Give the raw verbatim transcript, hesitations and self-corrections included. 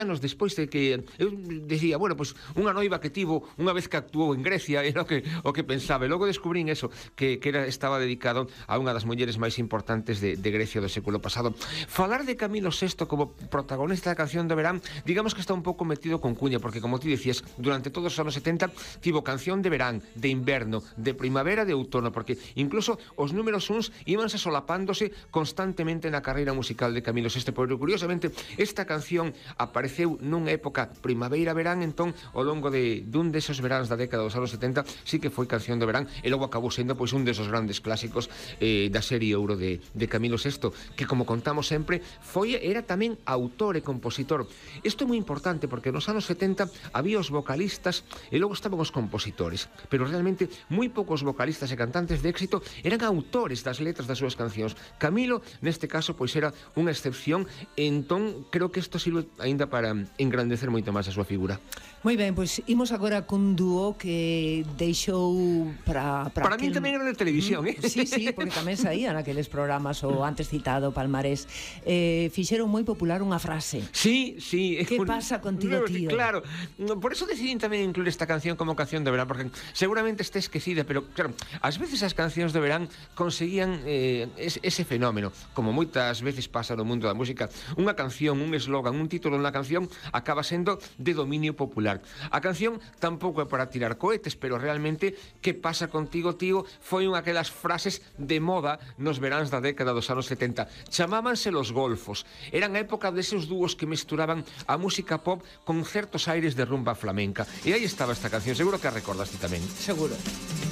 anos despois de que eu decía, bueno, pois pues, unha noiva que tivo unha vez que actuou en Grecia era o que o que pensaba, e logo descubrín eso, que, que era, estaba dedicado a unha das mulleres máis importantes de, de Grecia do século pasado. Falar de Camilo sexto como protagonista da canción do verán, digamos que está un pouco metido con cuña, porque como ti decías, durante todos os anos setenta tivo canción de verán, de inverno, de primavera, de outono, porque incluso os números uns íbanse solapándose constantemente na carreira musical de Camilo sexto, porque curiosamente esta canción aparece nunha época primavera-verán, entón ao longo de dun desos veráns da década dos anos setenta sí que foi canción do verán, e logo acabou sendo pois un desos grandes clásicos eh, da serie Ouro de, de Camilo sexto, que como contamos sempre foi, era tamén autor e compositor. Isto é moi importante porque nos anos setenta había os vocalistas e logo estaban os compositores, pero realmente moi poucos vocalistas e cantantes de éxito eran autores das letras das súas cancións. Camilo neste caso pois era unha excepción, e entón creo que isto sirve aínda para para engrandecer moito máis a súa figura. Moi ben, pois imos agora cun dúo que deixou para... Para, para aquel... min tamén era de televisión, eh? Sí, sí, porque tamén saían aqueles programas, o antes citado Palmarés. Eh, fixeron moi popular unha frase. Sí, sí. Que un... pasa contigo, tío? Claro, por eso decidín tamén incluir esta canción como canción de verán, porque seguramente está esquecida, pero claro, ás veces as cancións de verán conseguían eh, ese fenómeno, como moitas veces pasa no mundo da música. Unha canción, un eslogan, un título na canción acaba sendo de dominio popular. A canción tampouco é para tirar cohetes, pero realmente que pasa contigo, tío, foi unha aquelas frases de moda nos veráns da década dos anos setenta. Chamábanse los golfos. Eran a época deses dúos que mesturaban a música pop con certos aires de rumba flamenca. E aí estaba esta canción, seguro que a recordaste tamén. Seguro.